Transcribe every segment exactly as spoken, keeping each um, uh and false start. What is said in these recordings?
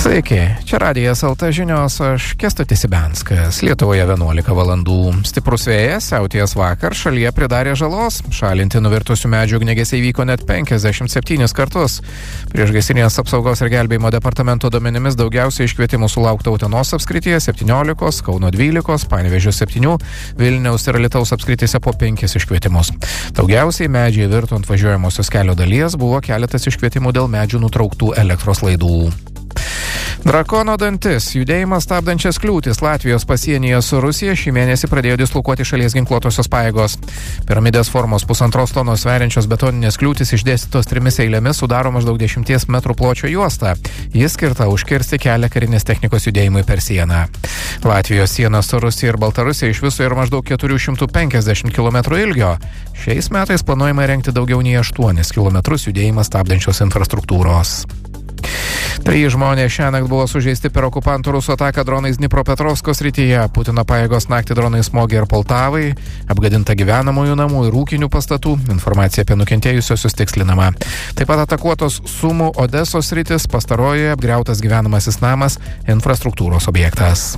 Sveiki, čia Radijas el tė žinios, aš Kęstutis Ibenskas. Lietuvoje vienuolika valandų. Stiprus vėjas, siautėjęs vakar, šalyje pridarė žalos. Šalinti nuvirtusių medžių ugniagesiai vyko net penkiasdešimt septynis kartus. Priešgaisrinės apsaugos ir gelbėjimo departamento duomenimis daugiausiai iškvietimų sulaukta Utenos apskrityje septyniolika, Kauno dvylika, Panevėžio septyni, Vilniaus ir Alytaus apskrityse po penkis iškvietimus. Daugiausiai medžiai virto ant važiuojamosios kelio dalies, buvo keletas iškvietimų dėl medžių nutrauktų elektros laidų. Drakono dantis, judėjimas stabdančias kliūtis Latvijos pasienyje su Rusija šį mėnesį pradėjo dislokuoti šalies ginkluotosios pajėgos. Piramidės formos pusantros tonos sveriančios betoninės kliūtis išdėstytos trimis eilėmis sudaro maždaug dešimties metrų pločio juostą. Jis skirta užkirsti kelią karinės technikos judėjimui per sieną. Latvijos siena su Rusija ir Baltarusija iš viso yra maždaug keturi šimtai penkiasdešimt kilometrų ilgio. Šiais metais planuojama rengti daugiau nei aštuonis kilometrus judėjimą stabdančios infrastruktūros. Trys žmonės šiąnakt buvo sužeisti per okupantų rusų ataką dronais Dnipropetrovsko srityje. Putino pajėgos naktį dronai smogė ir Poltavai, apgadinta gyvenamųjų namų ir ūkinių pastatų. Informacija apie nukentėjusiosius tikslinama. Taip pat atakuotos Sumų Odesos sritis, pastarojoje apgriautas gyvenamasis namas, infrastruktūros objektas.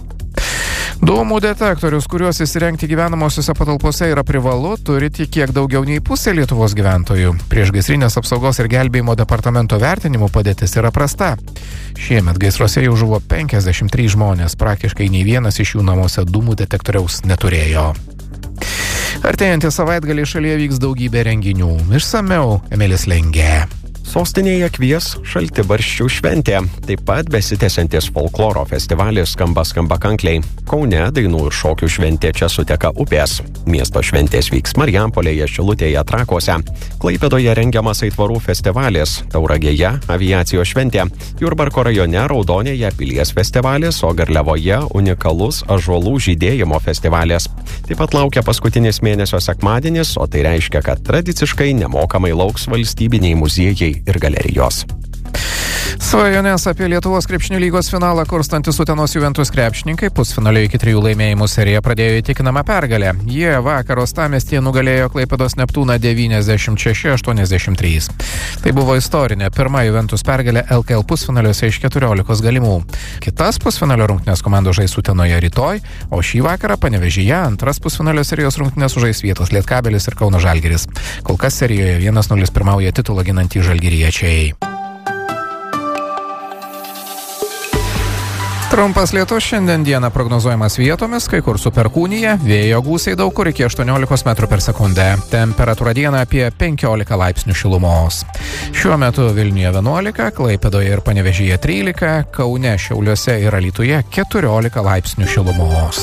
Dūmų detektorius, kuriuos įsirengti gyvenamosiose patalpose yra privalu, turi tik kiek daugiau nei pusė Lietuvos gyventojų. Priešgaisrinės apsaugos ir gelbėjimo departamento vertinimų padėtis yra prasta. Šiemet gaisruose jau žuvo penkiasdešimt trys žmonės, praktiškai nei vienas iš jų namuose dūmų detektoriaus neturėjo. Artėjantį savaitgalį šalyje vyks daugybė renginių. Išsamiau Emilis Lengė. Sostinėje kvies Šaltibarščių šventė, taip pat besitęsiantis folkloro festivalis Skamba skamba kankliai. Kaune dainų ir šokių šventė Čia suteka upės. Miesto šventės vyks Marijampolėje, Šilutėje, Trakuose. Klaipėdoje rengiamas Aitvarų festivalis, Tauragėje aviacijos šventė, Jurbarko rajone Raudonėje Pilies festivalis, o Garliavoje unikalus Ąžuolų žydėjimo festivalis. Taip pat laukia paskutinis mėnesio sekmadienis, o tai reiškia, kad tradiciškai nemokamai lauks valstybiniai muziejai ir galerijos. Svajonės apie Lietuvos krepšinio lygos finalą kurstantis Utenos Juventus krepšininkai pusfinalio iki trijų laimėjimų seriją pradėjo įtikinamą pergalę. Jie vakar uostamiestyje nugalėjo Klaipėdos Neptūną devyniasdešimt šeši aštuoniasdešimt trys. Tai buvo istorinė pirma Juventus pergalė el ka el pusfinaliuose iš keturiolikos galimų. Kitas pusfinalio rungtynes komandos žais Utenoje rytoj, o šį vakarą Panevėžyje antras pusfinalio serijos rungtynes sužais Vietos Lietkabelis ir Kauno Žalgiris. Kol kas serijoje vienas nulis pirmauja titulą ginantys žalgiriečiai. Trumpas lietus šiandien dieną prognozuojamas vietomis, kai kur su perkūnija, vėjo gūsiai daug kur iki aštuoniolikos metrų per sekundę. Temperatūra dieną apie penkiolika laipsnių šilumos. Šiuo metu Vilniuje vienuolika, Klaipėdoje ir Panevėžyje trylika, Kaune, Šiauliuose ir Alytuje keturiolika laipsnių šilumos.